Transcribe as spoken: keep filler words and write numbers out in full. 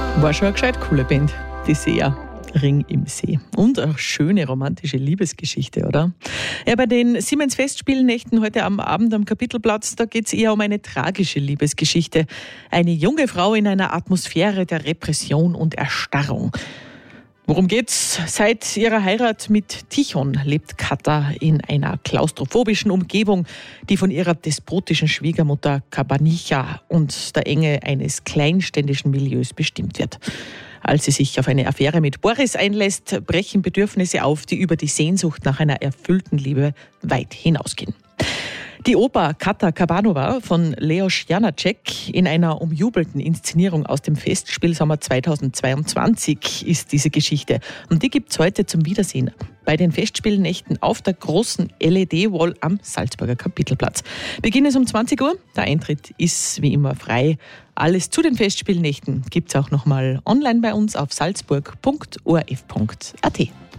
War schon eine gescheit coole Band, die Seher. Ring im See. Und eine schöne romantische Liebesgeschichte, oder? Ja, bei den Siemens Festspielnächten heute am Abend am Kapitelplatz, da geht es eher um eine tragische Liebesgeschichte. Eine junge Frau in einer Atmosphäre der Repression und Erstarrung. Worum geht's? Seit ihrer Heirat mit Tichon lebt Kata in einer klaustrophobischen Umgebung, die von ihrer despotischen Schwiegermutter Kabanicha und der Enge eines kleinständischen Milieus bestimmt wird. Als sie sich auf eine Affäre mit Boris einlässt, brechen Bedürfnisse auf, die über die Sehnsucht nach einer erfüllten Liebe weit hinausgehen. Die Oper Kata Kabanova von Leos Janáček in einer umjubelten Inszenierung aus dem Festspielsommer zweitausendzweiundzwanzig ist diese Geschichte. Und die gibt's heute zum Wiedersehen bei den Festspielnächten auf der großen L E D-Wall am Salzburger Kapitelplatz. Beginn ist um zwanzig Uhr. Der Eintritt ist wie immer frei. Alles zu den Festspielnächten gibt's auch nochmal online bei uns auf salzburg punkt o r f punkt a t.